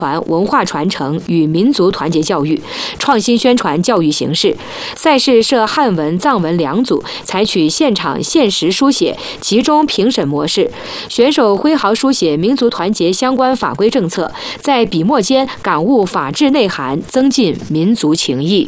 文化传承与民族团结教育，创新宣传教育形式。赛事设汉文、藏文两组，采取现场现实书写、集中评审模式。选手挥毫书写民族团结相关法规政策，在笔墨间感悟法治内涵，增进民族情谊。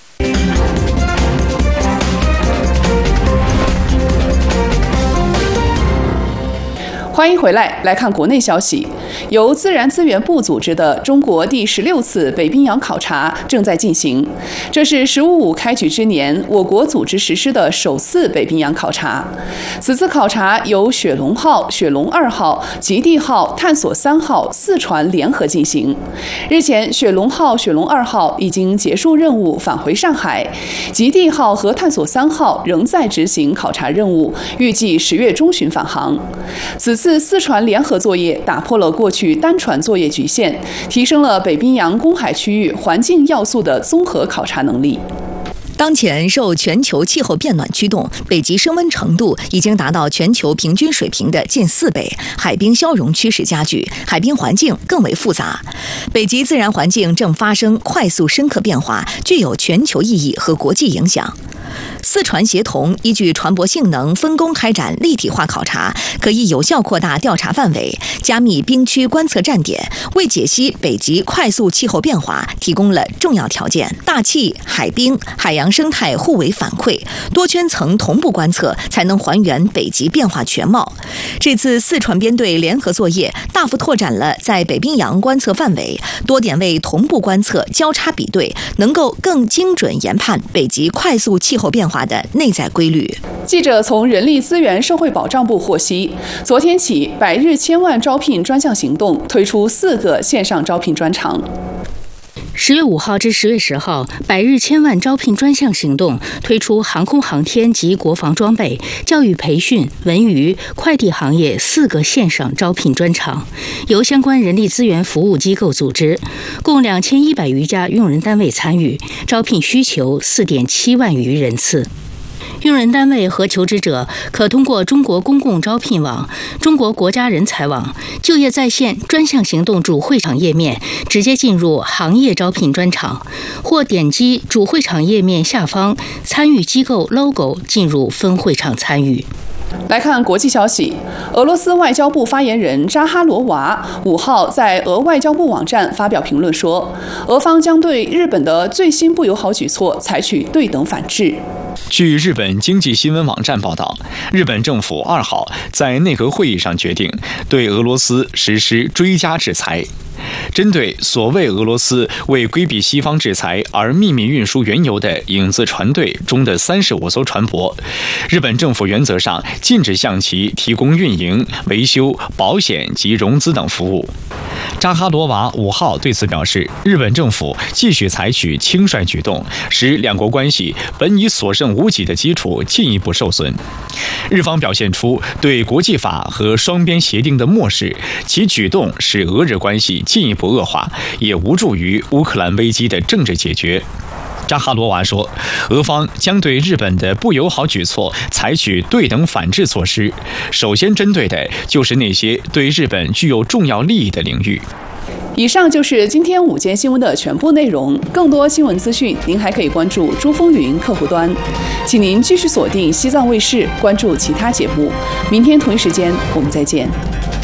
欢迎回来，来看国内消息。由自然资源部组织的中国第16次北冰洋考察正在进行，这是“15+5”开局之年，我国组织实施的首次北冰洋考察。此次考察由雪龙号、雪龙2号、极地号、探索3号4船联合进行。日前，雪龙号、雪龙2号已经结束任务返回上海，极地号和探索3号仍在执行考察任务，预计10月中旬返航。此次4船联合作业打破了过去单船作业局限，提升了北冰洋公海区域环境要素的综合考察能力。 当前受全球气候变暖驱动，北极升温程度已经达到全球平均水平的近4倍，海冰消融趋势加剧，海冰环境更为复杂。北极自然环境正发生快速深刻变化，具有全球意义和国际影响。4船协同，依据船舶性能分工开展立体化考察，可以有效扩大调查范围，加密冰区观测站点，为解析北极快速气候变化提供了重要条件。大气、海冰、海洋生态互为反馈，多圈层同步观测，才能还原北极变化全貌。这次4船编队联合作业，大幅拓展了在北冰洋观测范围，多点位同步观测、交叉比对，能够更精准研判北极快速气候变化的内在规律。 记者从人力资源社会保障部获悉，昨天起百日千万招聘专项行动推出4个线上招聘专场。 10月5号至10月10号，百日千万招聘专项行动推出航空航天及国防装备、教育培训、文娱、快递行业4个线上招聘专场，由相关人力资源服务机构组织，共2100余家用人单位参与，招聘需求4.7万余人次。用人单位和求职者可通过中国公共招聘网、中国国家人才网、就业在线专项行动主会场页面直接进入行业招聘专场，或点击主会场页面下方参与机构 logo 进入分会场参与。 来看国际消息，俄罗斯外交部发言人扎哈罗娃5号在俄外交部网站发表评论说，俄方将对日本的最新不友好举措采取对等反制。 据日本经济新闻网站报道，日本政府2号在内阁会议上决定对俄罗斯实施追加制裁。针对所谓俄罗斯为规避西方制裁而秘密运输原油的影子船队中的35艘船舶，日本政府原则上禁止向其提供运营、维修、保险及融资等服务。扎哈罗娃5号对此表示，日本政府继续采取轻率举动，使两国关系本已所剩无几的基础进一步受损。日方表现出对国际法和双边协定的漠视，其举动使俄日关系进一步恶化，也无助于乌克兰危机的政治解决。扎哈罗娃说，俄方将对日本的不友好举措采取对等反制措施，首先针对的就是那些对日本具有重要利益的领域。 以上就是今天午间新闻的全部内容，更多新闻资讯您还可以关注珠风云客户端，请您继续锁定西藏卫视，关注其他节目。明天同一时间我们再见。